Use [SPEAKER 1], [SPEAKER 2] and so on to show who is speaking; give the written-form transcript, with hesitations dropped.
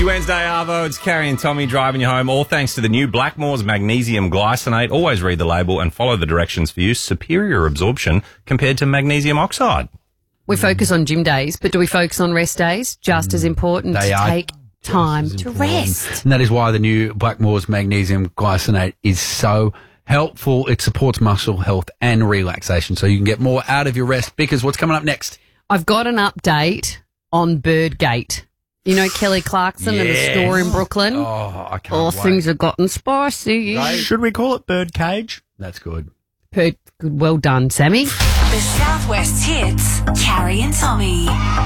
[SPEAKER 1] Happy Wednesday, Arvo. It's Carrie and Tommy driving you home. All thanks to the new Blackmores Magnesium Glycinate. Always read the label and follow the directions for use. Superior absorption compared to magnesium oxide.
[SPEAKER 2] We focus on gym days, but do we focus on rest days? Just as important to take time to rest.
[SPEAKER 3] And that is why the new Blackmores Magnesium Glycinate is so helpful. It supports muscle health and relaxation, so you can get more out of your rest. Because what's coming up next?
[SPEAKER 2] I've got an update on Birdgate. You know Kelly Clarkson and the store in Brooklyn?
[SPEAKER 3] Oh, I can't wait.
[SPEAKER 2] Things have gotten spicy.
[SPEAKER 3] Right.
[SPEAKER 4] Should we call it Birdcage?
[SPEAKER 3] That's good.
[SPEAKER 2] Well done, Sammy.
[SPEAKER 5] The Southwest Hits, Carrie and Tommy.